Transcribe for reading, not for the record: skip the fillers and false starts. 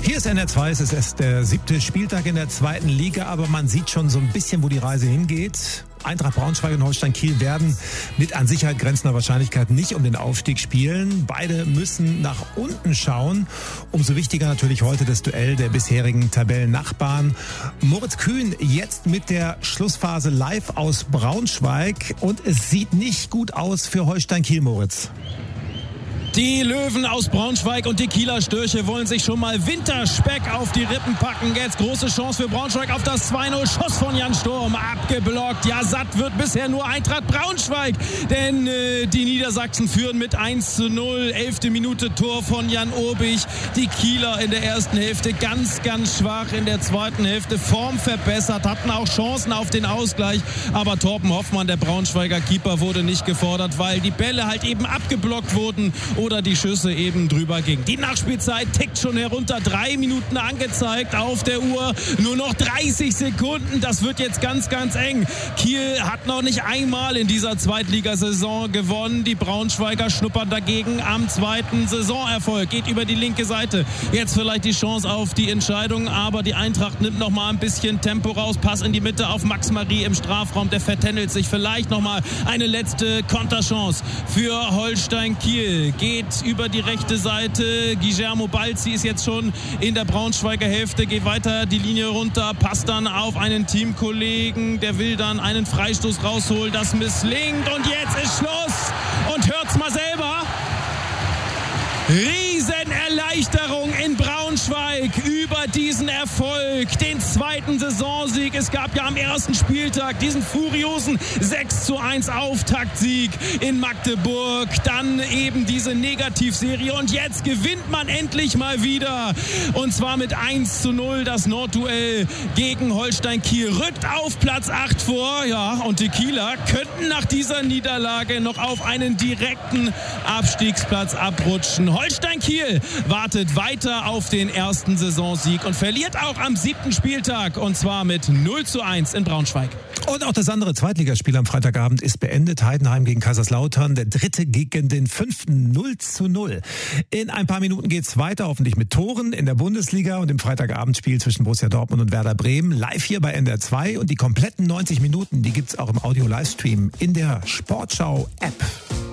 Hier ist NR2, es ist erst der 7. Spieltag in der 2. Liga, aber man sieht schon so ein bisschen, wo die Reise hingeht. Eintracht Braunschweig und Holstein Kiel werden mit an Sicherheit grenzender Wahrscheinlichkeit nicht um den Aufstieg spielen. Beide müssen nach unten schauen. Umso wichtiger natürlich heute das Duell der bisherigen Tabellennachbarn. Moritz Kühn jetzt mit der Schlussphase live aus Braunschweig. Und es sieht nicht gut aus für Holstein Kiel, Moritz. Die Löwen aus Braunschweig und die Kieler Störche wollen sich schon mal Winterspeck auf die Rippen packen. Jetzt große Chance für Braunschweig auf das 2-0. Schuss von Jan Sturm, abgeblockt. Ja, satt wird bisher nur Eintracht Braunschweig. Denn die Niedersachsen führen mit 1-0. 11. Minute Tor von Jan Obich. Die Kieler in der ersten Hälfte ganz, ganz schwach. In der zweiten Hälfte Form verbessert. Hatten auch Chancen auf den Ausgleich. Aber Torben Hoffmann, der Braunschweiger Keeper, wurde nicht gefordert, weil die Bälle halt eben abgeblockt wurden oder die Schüsse eben drüber gingen. Die Nachspielzeit tickt schon herunter. 3 Minuten angezeigt auf der Uhr. Nur noch 30 Sekunden. Das wird jetzt ganz, ganz eng. Kiel hat noch nicht einmal in dieser Zweitligasaison gewonnen. Die Braunschweiger schnuppern dagegen am zweiten Saisonerfolg. Geht über die linke Seite. Jetzt vielleicht die Chance auf die Entscheidung. Aber die Eintracht nimmt noch mal ein bisschen Tempo raus. Pass in die Mitte auf Max Marie im Strafraum. Der vertändelt sich. Vielleicht noch mal eine letzte Konterchance für Holstein Kiel. Geht über die rechte Seite. Guillermo Balzi ist jetzt schon in der Braunschweiger Hälfte, geht weiter die Linie runter, passt dann auf einen Teamkollegen, der will dann einen Freistoß rausholen, das misslingt und jetzt ist Schluss und hört's mal selber. Riesenerleichterung in Braunschweig über diesen Erfolg, den zweiten Saisonsieg. Es gab ja am ersten Spieltag diesen furiosen 6-1 Auftaktsieg in Magdeburg, dann eben diese Negativserie und jetzt gewinnt man endlich mal wieder und zwar mit 1-0 das Nordduell gegen Holstein Kiel, rückt auf Platz 8 vor, ja, und die Kieler könnten nach dieser Niederlage noch auf einen direkten Abstiegsplatz abrutschen. Holstein Kiel wartet weiter auf den ersten Saisonsieg und verliert auch am 7. Spieltag und zwar mit 0-1 in Braunschweig. Und auch das andere Zweitligaspiel am Freitagabend ist beendet. Heidenheim gegen Kaiserslautern, der dritte gegen den 5. 0-0. In ein paar Minuten geht's weiter, hoffentlich mit Toren in der Bundesliga und im Freitagabendspiel zwischen Borussia Dortmund und Werder Bremen. Live hier bei NDR 2 und die kompletten 90 Minuten, die gibt's auch im Audio-Livestream in der Sportschau-App.